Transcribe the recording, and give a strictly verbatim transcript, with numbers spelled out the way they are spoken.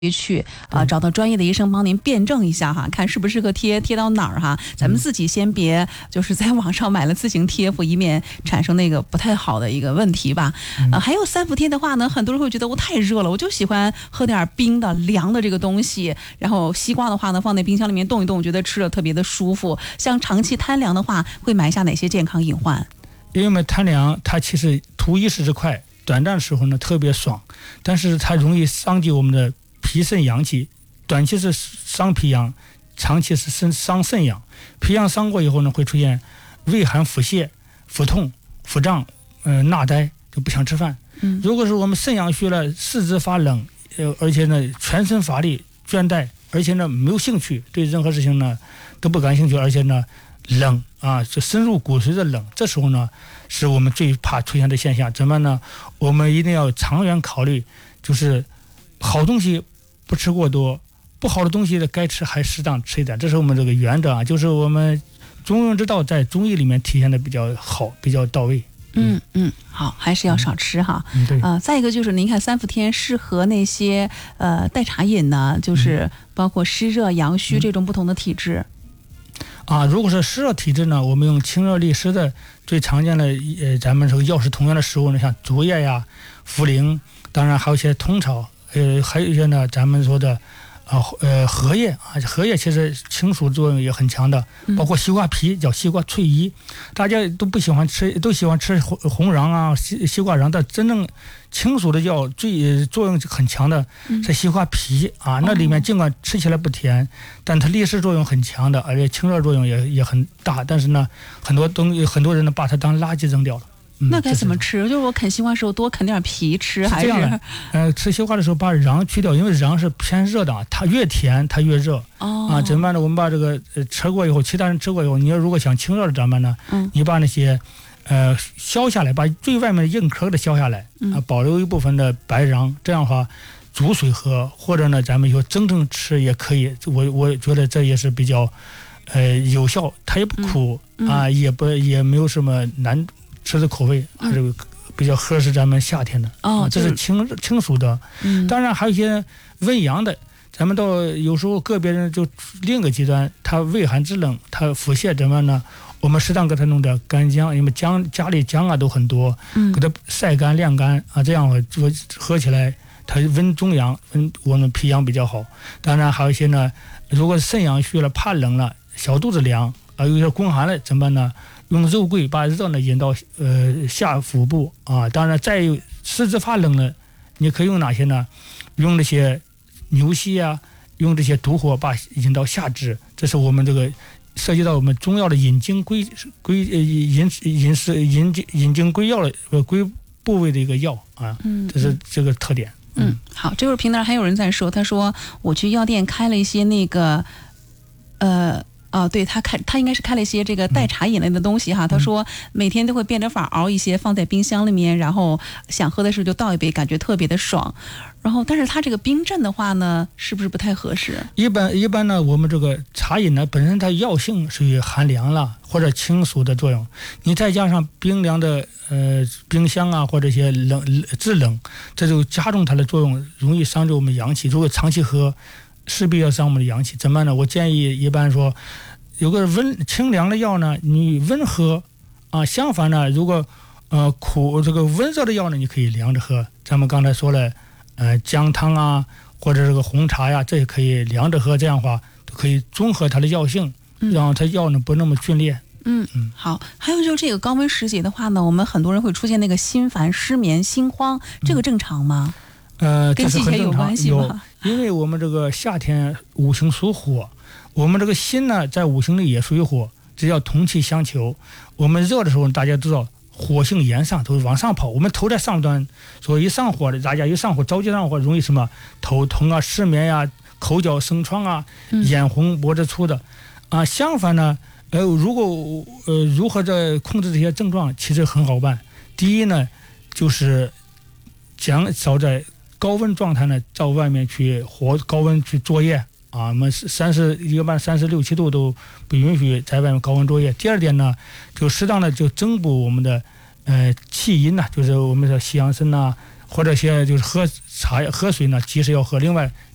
去啊、呃，找到专业的医生帮您辩证一下哈，看适不适合贴，贴到哪儿哈。咱们自己先别就是在网上买了自行贴服，以免产生那个不太好的一个问题吧。呃，还有三伏天的话呢，很多人会觉得我太热了，我就喜欢喝点冰的、凉的这个东西。然后西瓜的话呢，放在冰箱里面冻一冻，我觉得吃了特别的舒服。像长期贪凉的话，会埋下哪些健康隐患？ 因为我们贪凉，它其实图一时之快，短暂的时候呢特别爽，但是它容易伤及我们的脾肾阳气，短期是伤脾阳，长期是伤肾阳。脾阳伤过以后呢，会出现胃寒腹泻、腹痛、腹胀、呃纳呆，就不想吃饭。嗯，如果是我们肾阳虚了，四肢发冷，呃，而且呢全身乏力、倦怠，而且呢没有兴趣，对任何事情呢都不感兴趣，而且呢冷啊，就深入骨髓的冷。这时候呢，是我们最怕出现的现象。怎么呢？我们一定要长远考虑，就是好东西不吃过多，不好的东西该吃还适当吃一点，这是我们这个原则啊，就是我们中庸之道在中医里面体现的比较好，比较到位。 嗯嗯，好，还是要少吃哈。 嗯，对。 呃，再一个就是您看三伏天适合那些呃代茶饮呢，就是包括湿热、阳虚这种不同的体质。 嗯、啊，如果是湿热体质呢，我们用清热利湿的最常见的呃咱们这个药食同源的食物呢，像竹叶呀、茯苓，当然还有一些通草。呃，还有一些呢，咱们说的，啊，呃，荷叶啊，荷叶其实清暑作用也很强的，包括西瓜皮，叫西瓜翠衣，大家都不喜欢吃，都喜欢吃红红瓤啊，西西瓜瓤，但真正清暑的药最作用很强的是西瓜皮啊，那里面尽管吃起来不甜，但它利湿作用很强的，而且清热作用也也很大，但是呢，很多东西很多人呢把它当垃圾扔掉了。 那该怎么吃？就是我啃西瓜的时候多啃点皮吃，还是？ 是这样的，呃，吃西瓜的时候把瓤去掉，因为瓤是偏热的，它越甜它越热。哦。啊，怎么办呢？我们把这个呃吃过以后，其他人吃过以后，你要如果想清热的怎么办呢？嗯。你把那些，呃，削下来，把最外面的硬壳的削下来，啊，保留一部分的白瓤，这样的话煮水喝，或者呢，咱们说蒸蒸吃也可以。我我觉得这也是比较，呃，有效，它也不苦、嗯、啊，也不也没有什么难。吃的口味还是比较合适咱们夏天的哦、啊，这是清清暑的。嗯，当然还有一些温阳的，咱们到有时候个别人就另一个极端，他胃寒肢冷，他腹泻怎么呢？我们适当给他弄点干姜，因为姜家里姜啊都很多，嗯，给他晒干晾干啊，这样我喝起来它温中阳，温我们脾阳比较好。当然还有一些呢，如果肾阳虚了，怕冷了，小肚子凉啊，有些宫寒了怎么办呢？用肉桂把热呢引到呃下腹部啊，当然再有四肢发冷了，你可以用哪些呢？用这些牛膝啊，用这些毒火把引到下肢，这是我们这个涉及到我们中药的引经归归呃引引是引引经归药的呃归部位的一个药啊，嗯，这是这个特点。 嗯，好，这会儿平台还有人在说，他说我去药店开了一些那个呃。哦，对，他开他应该是开了一些这个代茶饮类的东西哈。他说每天都会变着法熬一些放在冰箱里面，然后想喝的时候就倒一杯，感觉特别的爽。然后，但是他这个冰镇的话呢，是不是不太合适？ 一般一般呢，我们这个茶饮呢，本身它药性属于寒凉了或者清暑的作用，你再加上冰凉的呃冰箱啊或者一些冷制冷，这就加重它的作用，容易伤及我们阳气。如果长期喝，势必要伤我们的阳气，怎么办呢？我建议一般说，有个温清凉的药呢，你温喝啊。相反呢，如果呃苦这个温热的药呢，你可以凉着喝。咱们刚才说了，呃姜汤啊，或者这个红茶呀，这也可以凉着喝。这样的话，都可以中和它的药性，让它药呢不那么剧烈。 嗯嗯，好。还有就是这个高温时节的话呢，我们很多人会出现那个心烦、失眠、心慌，这个正常吗？ 呃，这是很正常， 有， 因为我们这个夏天五行属火，我们这个心呢在五行里也属于火，只要同气相求。我们热的时候，大家知道火性炎上，都往上跑，我们头在上端，所以一上火的，大家一上火着急上火，容易什么头疼啊、失眠呀、啊、口角生疮啊、眼红脖子粗的啊。相反呢，呃，如果呃如何在控制这些症状，其实很好办。第一呢，就是减少在高温状态呢，到外面去活高温去作业啊，我们三十一般三十六七度都不允许在外面高温作业。第二点呢，就适当的就增补我们的呃气阴呐、啊，就是我们说西洋参呐，或者些就是喝茶喝水呢，及时要喝。另外